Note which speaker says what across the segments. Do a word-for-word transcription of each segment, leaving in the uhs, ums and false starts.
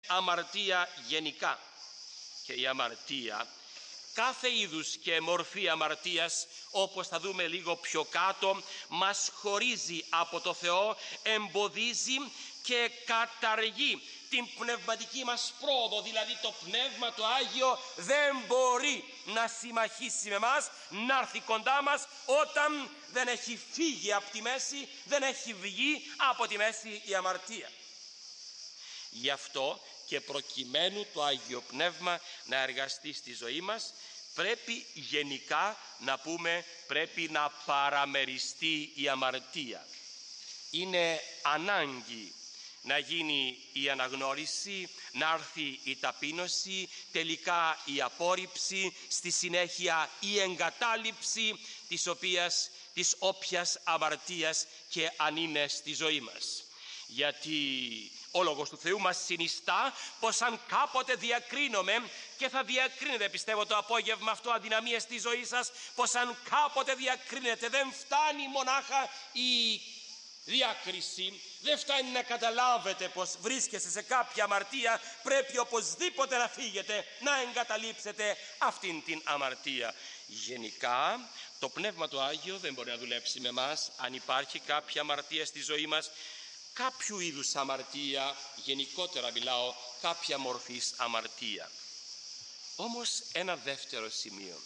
Speaker 1: αμαρτία γενικά. Και η αμαρτία, κάθε είδους και μορφή αμαρτίας, όπως θα δούμε λίγο πιο κάτω, μας χωρίζει από το Θεό, εμποδίζει και καταργεί την πνευματική μας πρόοδο. Δηλαδή το Πνεύμα το Άγιο δεν μπορεί να συμμαχίσει με μας, να έρθει κοντά μας όταν δεν έχει φύγει από τη μέση, δεν έχει βγει από τη μέση η αμαρτία. Γι' αυτό και προκειμένου το Άγιο Πνεύμα να εργαστεί στη ζωή μας, πρέπει γενικά να πούμε, πρέπει να παραμεριστεί η αμαρτία. Είναι ανάγκη να γίνει η αναγνώριση, να έρθει η ταπείνωση, τελικά η απόρριψη, στη συνέχεια η εγκατάλειψη της οποίας, της όποιας αμαρτίας και αν είναι στη ζωή μας. Γιατί ο Λόγος του Θεού μας συνιστά πως αν κάποτε διακρίνομαι, και θα διακρίνετε πιστεύω το απόγευμα αυτό αδυναμίες στη ζωή σας, πως αν κάποτε διακρίνετε, δεν φτάνει μονάχα η διάκριση, δεν φτάνει να καταλάβετε πως βρίσκεστε σε κάποια αμαρτία, πρέπει οπωσδήποτε να φύγετε, να εγκαταλείψετε αυτήν την αμαρτία. Γενικά το Πνεύμα το Άγιο δεν μπορεί να δουλέψει με μας αν υπάρχει κάποια αμαρτία στη ζωή μας, κάποιου είδους αμαρτία, γενικότερα μιλάω, κάποια μορφής αμαρτία. Όμως ένα δεύτερο σημείο.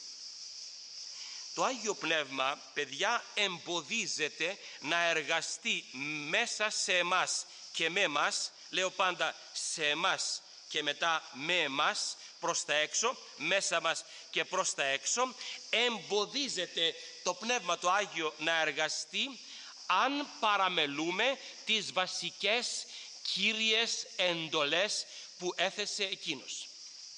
Speaker 1: Το Άγιο Πνεύμα, παιδιά, εμποδίζεται να εργαστεί μέσα σε εμάς και με εμάς, λέω πάντα σε εμάς και μετά με εμάς, προς τα έξω, μέσα μας και προς τα έξω, εμποδίζεται το Πνεύμα το Άγιο να εργαστεί αν παραμελούμε τις βασικές κύριες εντολές που έθεσε εκείνος.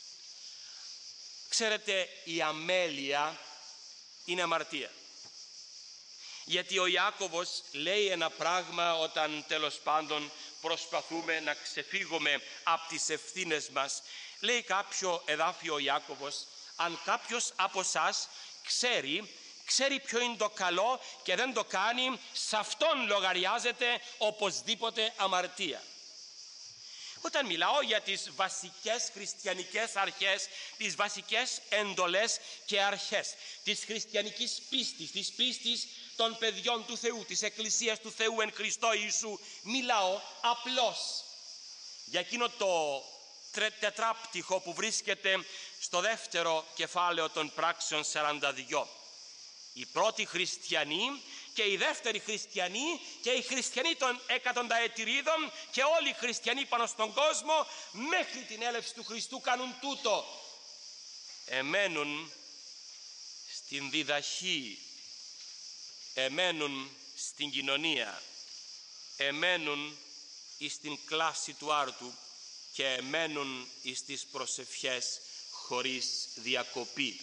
Speaker 1: Ξέρετε, η αμέλεια είναι αμαρτία. Γιατί ο Ιάκωβος λέει ένα πράγμα όταν τέλος πάντων προσπαθούμε να ξεφύγουμε από τις ευθύνες μας. Λέει κάποιο εδάφιο ο Ιάκωβος, αν κάποιος από εσάς ξέρει ξέρει ποιο είναι το καλό και δεν το κάνει, σε αυτόν λογαριάζεται οπωσδήποτε αμαρτία. Όταν μιλάω για τις βασικές χριστιανικές αρχές, τις βασικές εντολές και αρχές της χριστιανικής πίστης, της πίστης των παιδιών του Θεού, της Εκκλησίας του Θεού εν Χριστώ Ιησού, μιλάω απλώς για εκείνο το τετράπτυχο που βρίσκεται στο δεύτερο κεφάλαιο των πράξεων σαράντα δύο. Οι πρώτοι χριστιανοί και οι δεύτεροι χριστιανοί και οι χριστιανοί των εκατονταετηρίδων και όλοι οι χριστιανοί πάνω στον κόσμο μέχρι την έλευση του Χριστού κάνουν τούτο. Εμένουν στην διδαχή, εμένουν στην κοινωνία, εμένουν στην κλάση του άρτου και εμένουν στις προσευχές χωρίς διακοπή.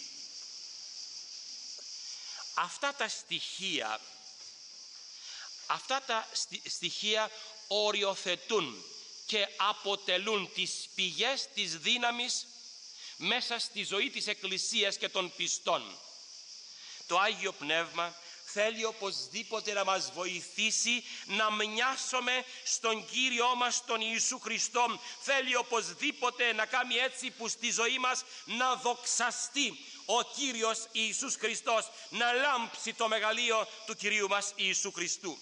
Speaker 1: Αυτά τα στοιχεία, αυτά τα στοιχεία οριοθετούν και αποτελούν τις πηγές της δύναμης μέσα στη ζωή της Εκκλησίας και των πιστών. Το Άγιο Πνεύμα θέλει οπωσδήποτε να μας βοηθήσει να μοιάσουμε στον Κύριό μας τον Ιησού Χριστό. Θέλει οπωσδήποτε να κάνει έτσι που στη ζωή μας να δοξαστεί ο Κύριος Ιησούς Χριστός, να λάμψει το μεγαλείο του Κυρίου μας Ιησού Χριστού.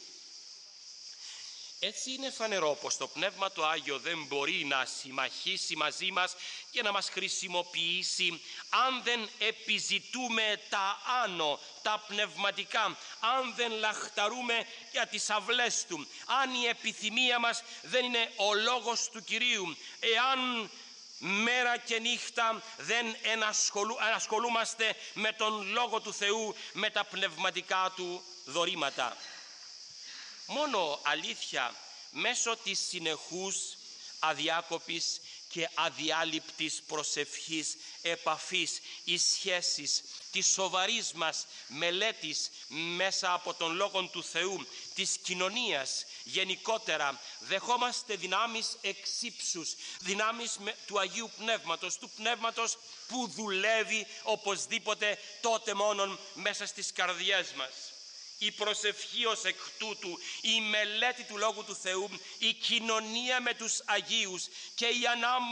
Speaker 1: Έτσι είναι φανερό πως το Πνεύμα το Άγιο δεν μπορεί να συμμαχίσει μαζί μας και να μας χρησιμοποιήσει αν δεν επιζητούμε τα άνω, τα πνευματικά, αν δεν λαχταρούμε για τις αυλές Του, αν η επιθυμία μας δεν είναι ο Λόγος του Κυρίου, εάν μέρα και νύχτα δεν ενασχολούμαστε με τον Λόγο του Θεού, με τα πνευματικά Του δωρήματα. Μόνο αλήθεια μέσω της συνεχούς, αδιάκοπης και αδιάλειπτης προσευχής, επαφής, εις σχέσης, της σοβαρής μας μελέτης μέσα από τον Λόγο του Θεού, της κοινωνίας γενικότερα, δεχόμαστε δυνάμεις εξύψους, δυνάμεις του Αγίου Πνεύματος, του Πνεύματος που δουλεύει οπωσδήποτε τότε μόνον μέσα στις καρδιές μας. η προσευχή ως εκ τούτου, η μελέτη του Λόγου του Θεού, η κοινωνία με τους Αγίους και η ανάμνηση